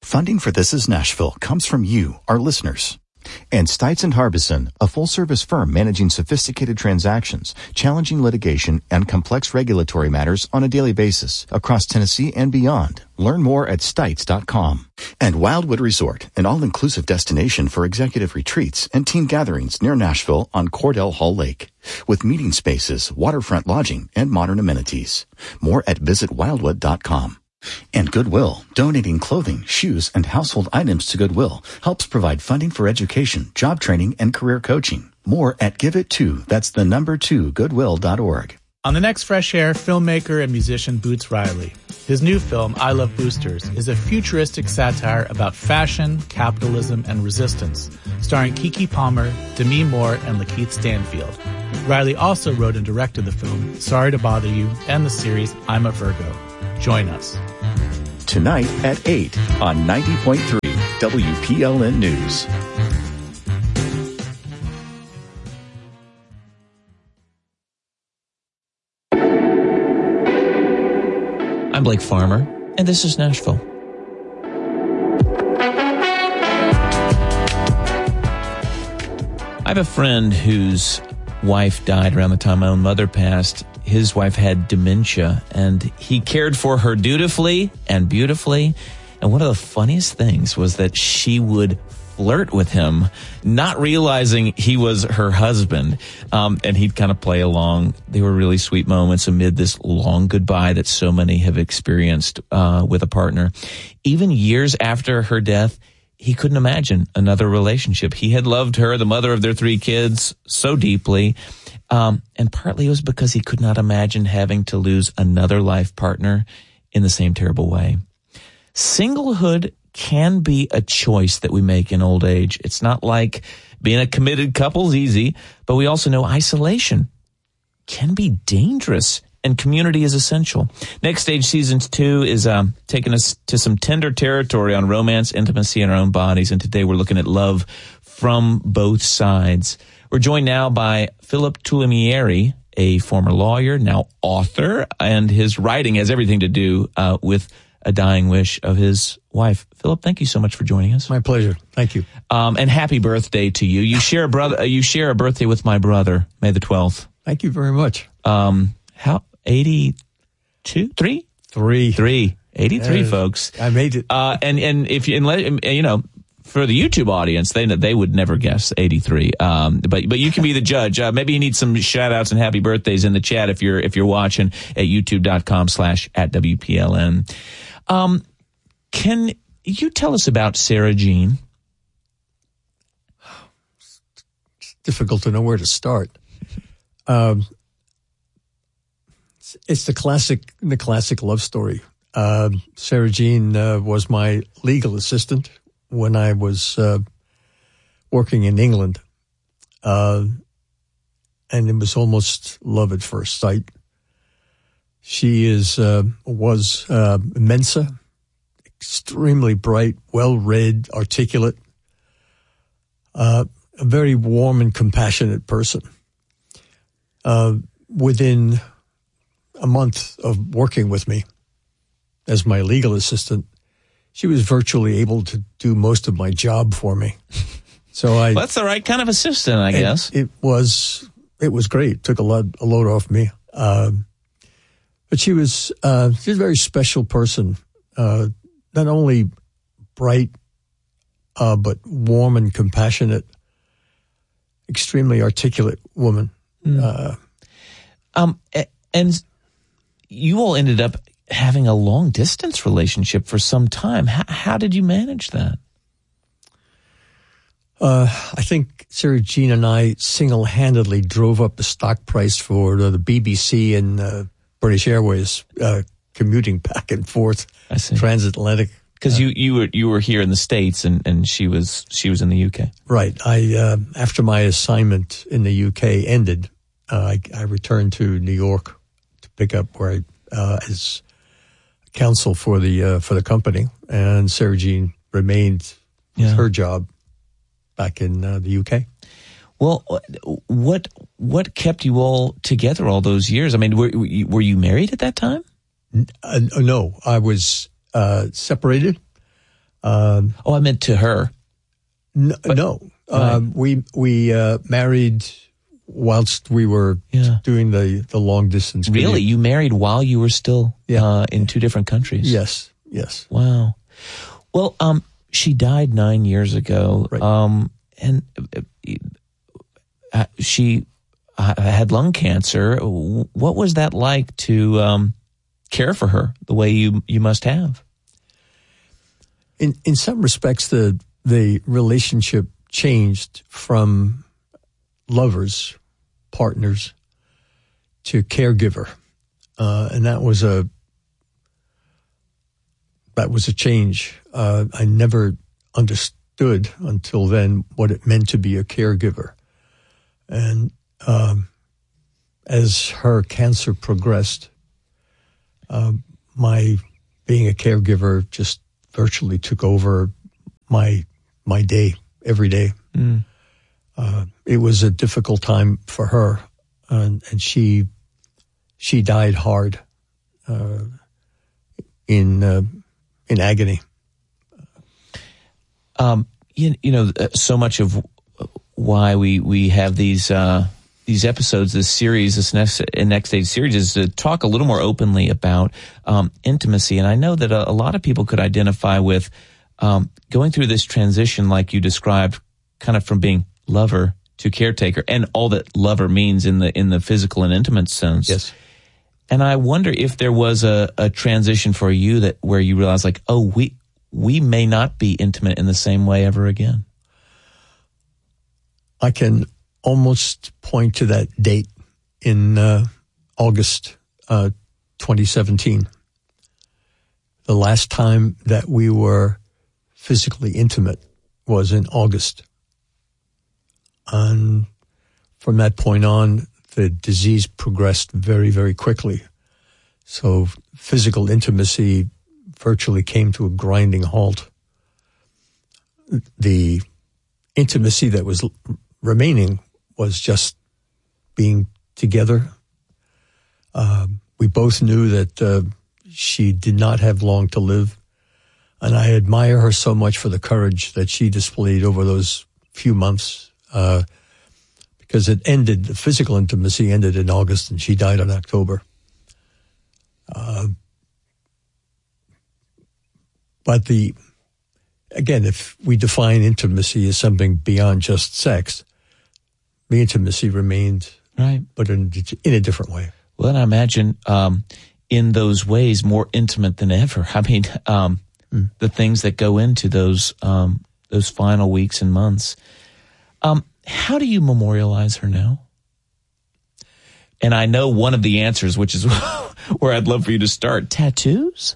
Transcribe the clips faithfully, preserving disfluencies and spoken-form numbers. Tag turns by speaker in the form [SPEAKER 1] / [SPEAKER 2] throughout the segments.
[SPEAKER 1] Funding for This Is Nashville comes from you, our listeners. And Stites and Harbison, a full-service firm managing sophisticated transactions, challenging litigation, and complex regulatory matters on a daily basis across Tennessee and beyond. Learn more at stites dot com. And Wildwood Resort, an all-inclusive destination for executive retreats and team gatherings near Nashville on Cordell Hall Lake, with meeting spaces, waterfront lodging, and modern amenities. More at visit wildwood dot com. And Goodwill, donating clothing, shoes, and household items to Goodwill helps provide funding for education, job training, and career coaching. More at give it to, that's the number two, goodwill dot org.
[SPEAKER 2] On the next Fresh Air, filmmaker and musician Boots Riley. His new film, I Love Boosters, is a futuristic satire about fashion, capitalism, and resistance, starring Keke Palmer, Demi Moore, and Lakeith Stanfield. Riley also wrote and directed the film Sorry to Bother You and the series I'm a Virgo. Join us.
[SPEAKER 1] Tonight at eight on ninety point three W P L N News.
[SPEAKER 3] I'm Blake Farmer, and this is Nashville. I have a friend whose wife died around the time my own mother passed. His wife had dementia, and he cared for her dutifully and beautifully. And one of the funniest things was that she would flirt with him, not realizing he was her husband. Um, and he'd kind of play along. They were really sweet moments amid this long goodbye that so many have experienced uh, with a partner. Even years after her death, he couldn't imagine another relationship. He had loved her, the mother of their three kids, so deeply. Um, and partly it was because he could not imagine having to lose another life partner in the same terrible way. Singlehood can be a choice that we make in old age. It's not like being a committed couple's easy, but we also know isolation can be dangerous, and community is essential. Next Stage Season two is um, taking us to some tender territory on romance, intimacy, and our own bodies, and today we're looking at love from both sides. We're joined now by Philip Tulimieri, a former lawyer, now author, and his writing has everything to do uh, with a dying wish of his wife. Philip, thank you so much for joining us.
[SPEAKER 4] My pleasure. Thank you.
[SPEAKER 3] Um, and happy birthday to you. You share a brother. Uh, you share a birthday with my brother, May the twelfth.
[SPEAKER 4] Thank you very much.
[SPEAKER 3] Um, how eighty-two, three,
[SPEAKER 4] three,
[SPEAKER 3] three, eighty-three,
[SPEAKER 4] yes,
[SPEAKER 3] folks.
[SPEAKER 4] I made it.
[SPEAKER 3] Uh, and and if you, and, you know. For the YouTube audience, they they would never guess eighty-three. Um, but but you can be the judge. Uh, maybe you need some shout outs and happy birthdays in the chat if you're if you're watching at youtube.com slash at WPLN. Um, can you tell us about Sarah Jean?
[SPEAKER 4] It's difficult to know where to start. Um, it's, it's the classic the classic love story. Uh, Sarah Jean uh, was my legal assistant when I was uh, working in England, uh, and it was almost love at first sight. She is uh, was uh, Mensa, extremely bright, well-read, articulate, uh, a very warm and compassionate person. Uh, within a month of working with me as my legal assistant, she was virtually able to do most of my job for me. So I.
[SPEAKER 3] Well, that's the right kind of assistant, I guess.
[SPEAKER 4] It was it was great. It took a lot a load off me. Um, but she was uh, she was a very special person. Uh, not only bright, uh, but warm and compassionate. Extremely articulate woman. Mm. Uh,
[SPEAKER 3] um, and you all ended up having a long distance relationship for some time. How, how did you manage that?
[SPEAKER 4] Uh, I think Sarah Jean and I single-handedly drove up the stock price for the, the B B C and uh, British Airways uh, commuting back and forth, transatlantic.
[SPEAKER 3] Because uh, you you were you were here in the States and, and she was she was in the U K.
[SPEAKER 4] Right. I uh, after my assignment in the U K ended, uh, I, I returned to New York to pick up where I uh, as counsel for the uh, for the company, and Sarah Jean remained with yeah. her job back in uh, the U K.
[SPEAKER 3] Well, what what kept you all together all those years? I mean, were were you married at that time?
[SPEAKER 4] Uh, no, I was uh, separated. Um,
[SPEAKER 3] oh, I meant to her.
[SPEAKER 4] N-
[SPEAKER 3] But-
[SPEAKER 4] no,
[SPEAKER 3] Right.
[SPEAKER 4] um, we we uh, married whilst we were
[SPEAKER 3] Yeah.
[SPEAKER 4] doing the, the long distance.
[SPEAKER 3] Really?
[SPEAKER 4] commute.
[SPEAKER 3] You married while you were still
[SPEAKER 4] Yeah.
[SPEAKER 3] uh, in two different countries?
[SPEAKER 4] Yes, yes.
[SPEAKER 3] Wow. Well, um, she died nine years ago.
[SPEAKER 4] Right.
[SPEAKER 3] Um, and uh, she uh, had lung cancer. What was that like to um, care for her the way you you must have?
[SPEAKER 4] In in some respects, the the relationship changed from lovers, partners, to caregiver, uh, and that was a that was a change. Uh, I never understood until then what it meant to be a caregiver, and um, as her cancer progressed, uh, my being a caregiver just virtually took over my my day every day.
[SPEAKER 3] Mm.
[SPEAKER 4] Uh, it was a difficult time for her, and, and she she died hard uh, in uh, in agony.
[SPEAKER 3] Um, you, you know, so much of why we, we have these uh, these episodes, this series, this next next stage series, is to talk a little more openly about um, intimacy. And I know that a, a lot of people could identify with um, going through this transition, like you described, kind of from being lover to caretaker, and all that lover means in the in the physical and intimate sense.
[SPEAKER 4] Yes.
[SPEAKER 3] And I wonder if there was a, a transition for you that where you realized, like, oh, we we may not be intimate in the same way ever again.
[SPEAKER 4] I can almost point to that date in uh, August uh, twenty seventeen. The last time that we were physically intimate was in August. And from that point on, the disease progressed very, very quickly. So physical intimacy virtually came to a grinding halt. The intimacy that was remaining was just being together. Uh, we both knew that uh, she did not have long to live, and I admire her so much for the courage that she displayed over those few months, uh, because it ended, the physical intimacy ended in August, and she died in October. Uh, but the, again, if we define intimacy as something beyond just sex, the intimacy remained,
[SPEAKER 3] Right.
[SPEAKER 4] but in, in a different way.
[SPEAKER 3] Well, and I imagine um, in those ways more intimate than ever. I mean, um, mm. the things that go into those um, those final weeks and months. Um, how do you memorialize her now? And I know one of the answers, which is where I'd love for you to start, tattoos?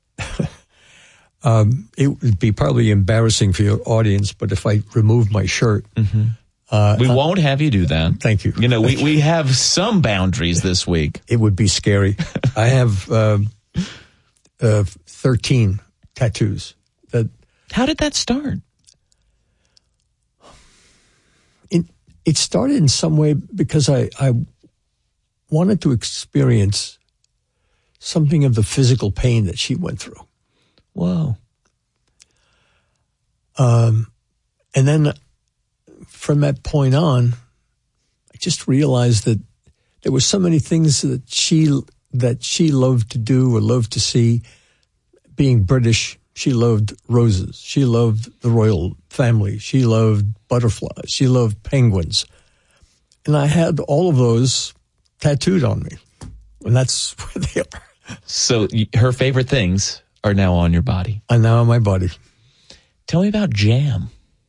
[SPEAKER 4] um, it would be probably embarrassing for your audience, but if I remove my shirt...
[SPEAKER 3] Mm-hmm. Uh, we won't have you do that.
[SPEAKER 4] Thank you.
[SPEAKER 3] You know, we, we have some boundaries this week.
[SPEAKER 4] It would be scary. I have uh, uh, thirteen tattoos. That
[SPEAKER 3] How did that start?
[SPEAKER 4] It, it started in some way because I, I wanted to experience something of the physical pain that she went through.
[SPEAKER 3] Whoa.
[SPEAKER 4] Um, and then... From that point on, I just realized that there were so many things that she that she loved to do or loved to see. Being British, she loved roses. She loved the royal family. She loved butterflies. She loved penguins. And I had all of those tattooed on me. And that's where they are.
[SPEAKER 3] So her favorite things are now on your body.
[SPEAKER 4] And now on my body.
[SPEAKER 3] Tell me about jam.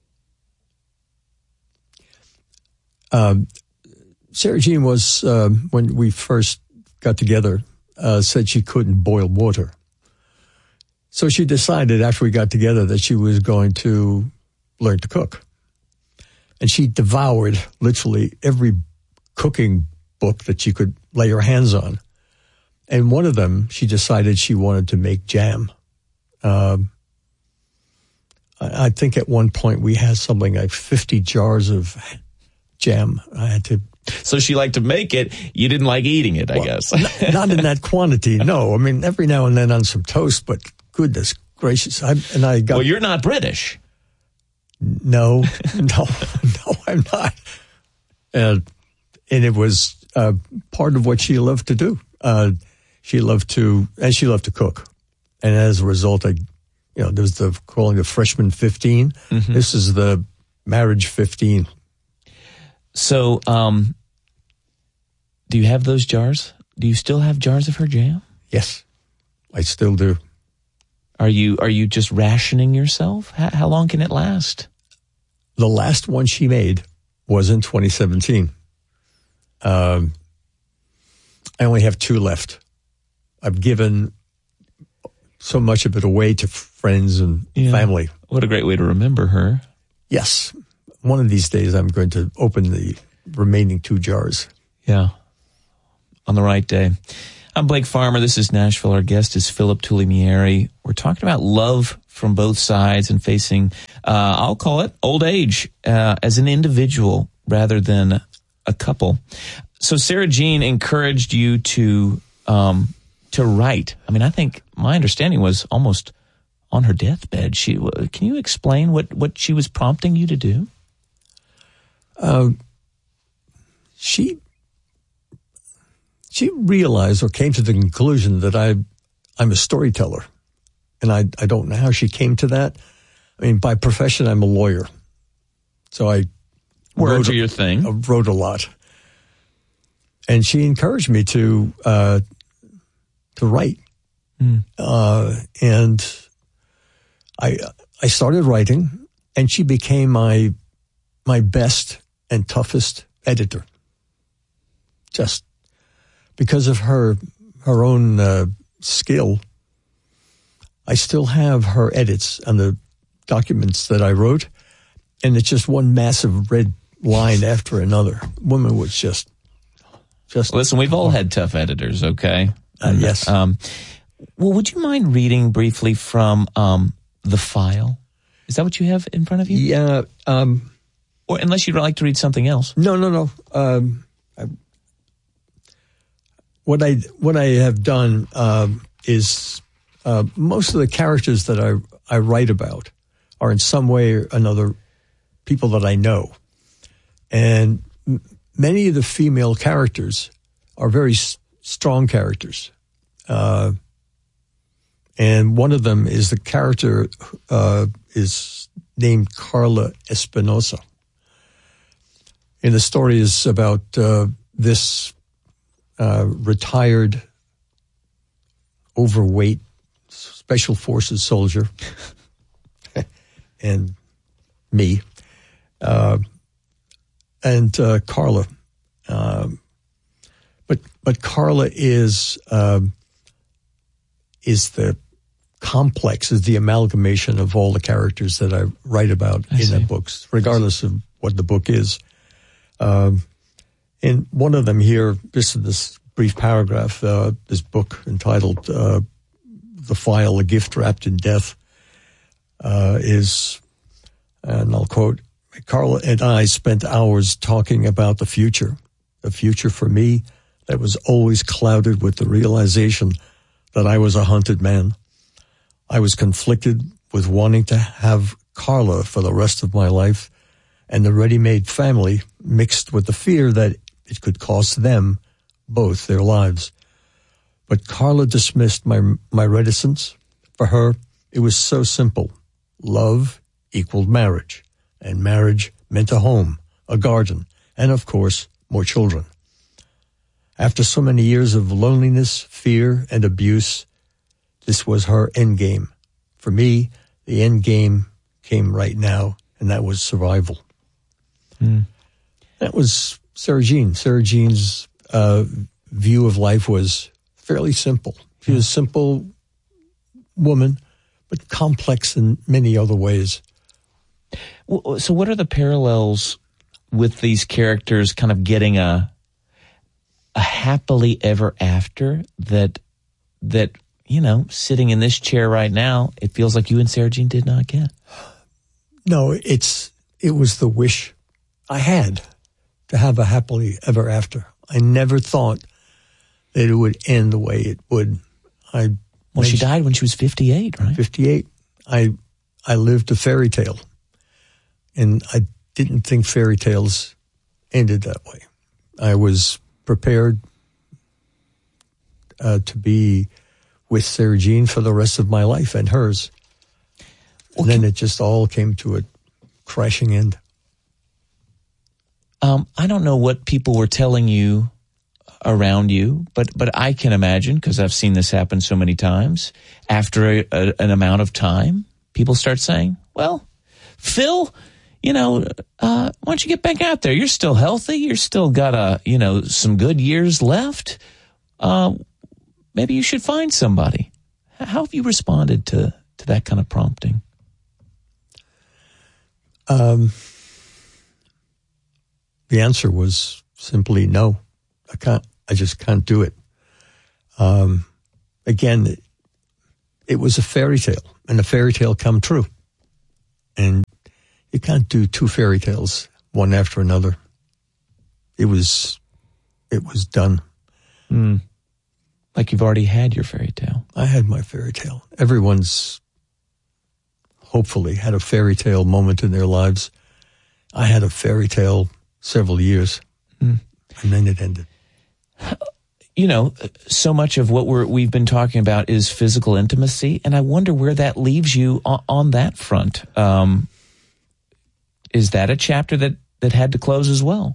[SPEAKER 4] Um, Sarah Jean was, uh, when we first got together, uh, said she couldn't boil water. So she decided after we got together that she was going to learn to cook. And she devoured literally every cooking book that she could lay her hands on. And one of them, she decided she wanted to make jam. Um, I, I think at one point we had something like fifty jars of jam. I had to.
[SPEAKER 3] So she liked to make it. You didn't like eating it, I
[SPEAKER 4] well,
[SPEAKER 3] guess.
[SPEAKER 4] not, not in that quantity. No, I mean every now and then on some toast. But goodness gracious. I, and I got.
[SPEAKER 3] Well, you're not British.
[SPEAKER 4] No, no, no, I'm not. And, and it was uh, part of what she loved to do. Uh, she loved to, and she loved to cook. And as a result, I, you know, there was the calling the freshman fifteen. Mm-hmm. This is the marriage fifteen.
[SPEAKER 3] So, um, do you have those jars? Do you still have jars of her jam?
[SPEAKER 4] Yes, I still do.
[SPEAKER 3] Are you are you just rationing yourself? How, how long can it last?
[SPEAKER 4] The last one she made was in twenty seventeen. Um, I only have two left. I've given so much of it away to friends and yeah. family.
[SPEAKER 3] What a great way to remember her.
[SPEAKER 4] Yes. One of these days I'm going to open the remaining two jars.
[SPEAKER 3] Yeah. On the right day. I'm Blake Farmer. This is Nashville. Our guest is Philip Tullimieri. We're talking about love from both sides and facing, uh, I'll call it old age, uh, as an individual rather than a couple. So Sarah Jean encouraged you to, um, to write. I mean, I think my understanding was almost on her deathbed. She, can you explain what, what she was prompting you to do?
[SPEAKER 4] Uh, she, She realized or came to the conclusion that I, I'm a storyteller. And I, I don't know how she came to that. I mean, by profession, I'm a lawyer. So I
[SPEAKER 3] Words
[SPEAKER 4] wrote,
[SPEAKER 3] are your thing.
[SPEAKER 4] I wrote a lot. And she encouraged me to, uh, to write. Mm. Uh, and I, I started writing, and she became my, my best and toughest editor. Just because of her her own uh, skill, I still have her edits on the documents that I wrote, and it's just one massive red line after another. Woman was just, just.
[SPEAKER 3] Listen, we've all had tough editors, okay?
[SPEAKER 4] Uh, yes.
[SPEAKER 3] Um, well, would you mind reading briefly from um, The File? Is that what you have in front of you?
[SPEAKER 4] Yeah. Um,
[SPEAKER 3] or unless you'd like to read something else.
[SPEAKER 4] No, no, no. Um, I, What I what I have done um, is uh, most of the characters that I I write about are in some way or another people that I know, and m- many of the female characters are very s- strong characters, uh, and one of them is the character uh, is named Carla Espinosa, and the story is about uh, this. Uh, retired, overweight special forces soldier, and me, uh, and uh, Carla. Um, but but Carla is um, is the complex, is the amalgamation of all the characters that I write about I in see. the books, regardless of what the book is. Um, In one of them here, this is this brief paragraph, uh, this book entitled uh, The File, A Gift Wrapped in Death, uh, is, and I'll quote, Carla and I spent hours talking about the future, the future for me that was always clouded with the realization that I was a hunted man. I was conflicted with wanting to have Carla for the rest of my life and the ready-made family mixed with the fear that it could cost them both their lives. But Carla dismissed my my reticence. For her, it was so simple. Love equaled marriage, and marriage meant a home, a garden, and of course, more children. After so many years of loneliness, fear, and abuse, this was her end game. For me, the end game came right now, and that was survival. Mm. That was Sarah Jean. Sarah Jean's uh, view of life was fairly simple. She was a simple woman, but complex in many other ways.
[SPEAKER 3] So what are the parallels with these characters kind of getting a a happily ever after that, that you know, sitting in this chair right now, it feels like you and Sarah Jean did not get?
[SPEAKER 4] No, it's it was the wish I had to have a happily ever after. I never thought that it would end the way it would. I
[SPEAKER 3] Well, she died when she was fifty-eight, right?
[SPEAKER 4] fifty-eight. I I lived a fairy tale, and I didn't think fairy tales ended that way. I was prepared uh, to be with Sarah Jean for the rest of my life and hers. And
[SPEAKER 3] Okay.
[SPEAKER 4] then it just all came to a crashing end.
[SPEAKER 3] Um, I don't know what people were telling you around you, but but I can imagine, because I've seen this happen so many times, after a, a, an amount of time, people start saying, well, Phil, you know, uh, why don't you get back out there? You're still healthy. You're still got a, you know, some good years left. Uh, maybe you should find somebody. How have you responded to, to that kind of prompting?
[SPEAKER 4] Um, the answer was simply no. I can't. I just can't do it. Um, again, it, it was a fairy tale, and a fairy tale come true, and you can't do two fairy tales one after another. It was, it was done.
[SPEAKER 3] Mm. Like you've already had your fairy tale.
[SPEAKER 4] I had my fairy tale. Everyone's hopefully had a fairy tale moment in their lives. I had a fairy tale several years,
[SPEAKER 3] Mm.
[SPEAKER 4] and then it ended.
[SPEAKER 3] You know, so much of what we're, we've been talking about is physical intimacy, and I wonder where that leaves you on, on that front. Um, is that a chapter that, that had to close as well?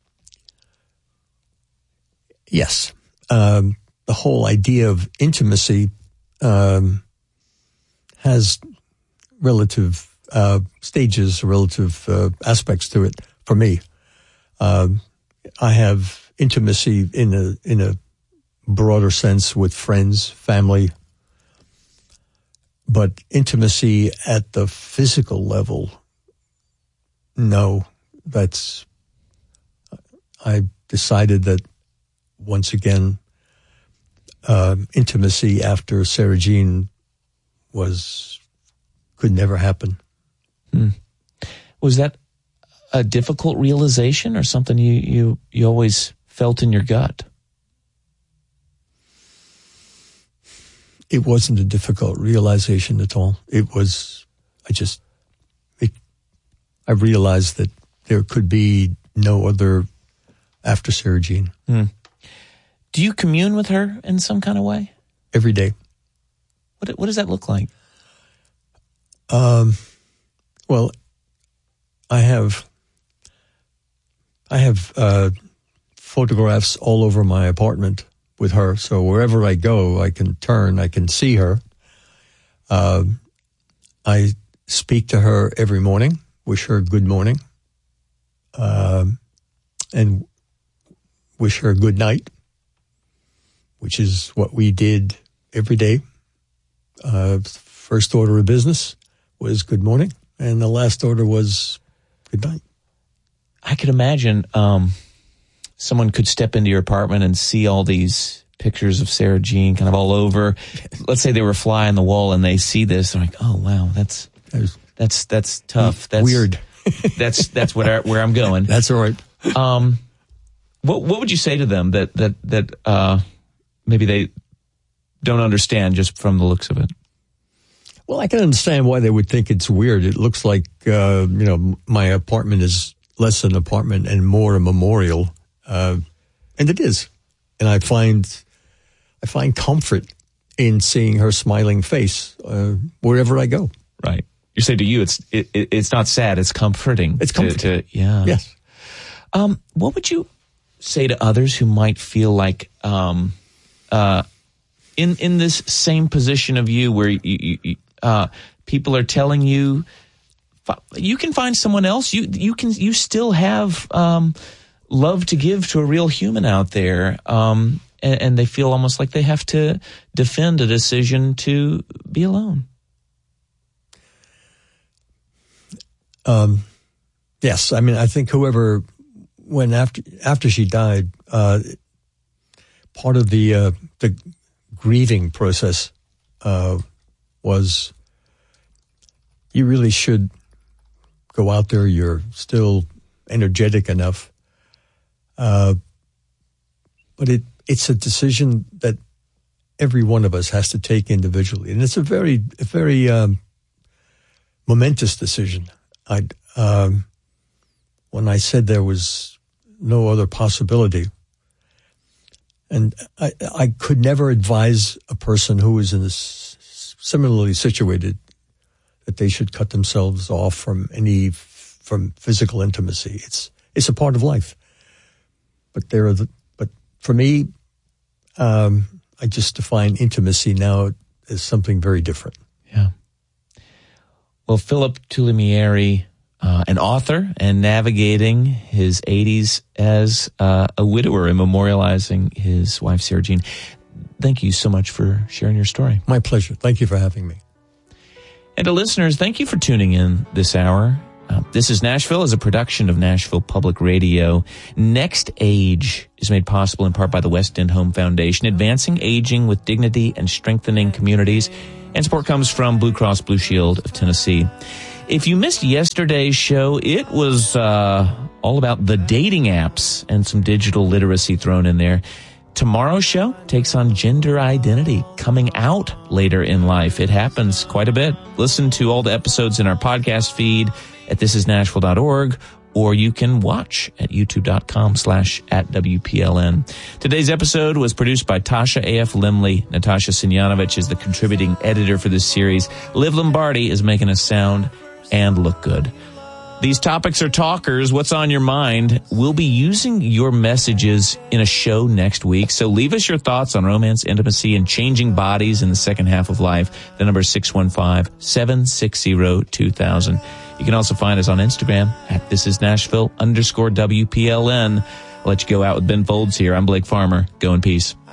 [SPEAKER 4] Yes. Um, the whole idea of intimacy um, has relative uh, stages, relative uh, aspects to it for me. Um, I have intimacy in a in a broader sense with friends, family, but intimacy at the physical level, no. That's, I decided that once again, uh, intimacy after Sarah Jean was, could never happen.
[SPEAKER 3] Hmm. Was that a difficult realization, or something you, you, you always felt in your gut?
[SPEAKER 4] It wasn't a difficult realization at all. It was, I just, it, I realized that there could be no other after Sarah Jean.
[SPEAKER 3] Hmm. Do you commune with her in some kind of way?
[SPEAKER 4] Every day.
[SPEAKER 3] What, what does that look like?
[SPEAKER 4] Um, well, I have, I have uh, photographs all over my apartment with her. So wherever I go, I can turn, I can see her. Uh, I speak to her every morning, wish her good morning, uh, and wish her good night, which is what we did every day. Uh, first order of business was good morning, and the last order was good night.
[SPEAKER 3] I could imagine um, someone could step into your apartment and see all these pictures of Sarah Jean kind of all over. Let's say they were a fly on the wall and they see this. They're like, oh, wow, that's that's that's tough. That's
[SPEAKER 4] weird.
[SPEAKER 3] that's that's what I, where I'm going.
[SPEAKER 4] That's all right.
[SPEAKER 3] Um, what what would you say to them that that that uh, maybe they don't understand just from the looks of it?
[SPEAKER 4] Well, I can understand why they would think it's weird. It looks like, uh, you know, my apartment is less an apartment and more a memorial. Uh, and it is. And I find, I find comfort in seeing her smiling face, uh, wherever I go.
[SPEAKER 3] Right. You say to you, it's, it, it, it's not sad, it's comforting.
[SPEAKER 4] It's comforting.
[SPEAKER 3] To, to, yeah.
[SPEAKER 4] Yes.
[SPEAKER 3] Um, what would you say to others who might feel like, um, uh, in, in this same position of you where you, you, uh, people are telling you, you can find someone else. You you can you still have um, love to give to a real human out there, um, and, and they feel almost like they have to defend a decision to be alone.
[SPEAKER 4] Um, yes, I mean, I think whoever, when after after she died, uh, part of the uh, the grieving process uh, was you really should go out there. You're still energetic enough, uh, but it it's a decision that every one of us has to take individually. And it's a very, a very um, momentous decision. I, um, when I said there was no other possibility, and I, I could never advise a person who is in this similarly situated that they should cut themselves off from any from physical intimacy. It's it's a part of life. But there are the, but for me, um, I just define intimacy now as something very different.
[SPEAKER 3] Yeah. Well, Philip Tullimieri, uh, an author and navigating his eighties as uh, a widower and memorializing his wife, Sarah Jean. Thank you so much for sharing your story.
[SPEAKER 4] My pleasure. Thank you for having me.
[SPEAKER 3] And to listeners, thank you for tuning in this hour. Uh, This is Nashville is a production of Nashville Public Radio. Next Age is made possible in part by the West End Home Foundation, advancing aging with dignity and strengthening communities. And support comes from Blue Cross Blue Shield of Tennessee. If you missed yesterday's show, it was uh, all about the dating apps and some digital literacy thrown in there. Tomorrow's show takes on gender identity, coming out later in life. It happens quite a bit. Listen to all the episodes in our podcast feed at this is nashville dot org, or you can watch at youtube.com slash at WPLN. Today's episode was produced by Tasha A F. Limley. Natasha Simjanovich is the contributing editor for this series. Liv Lombardi is making us sound and look good. These topics are talkers. What's on your mind? We'll be using your messages in a show next week. So leave us your thoughts on romance, intimacy, and changing bodies in the second half of life. The number is six one five, seven six zero, two thousand. You can also find us on Instagram at This Is Nashville underscore W P L N. I'll let you go out with Ben Folds here. I'm Blake Farmer. Go in peace.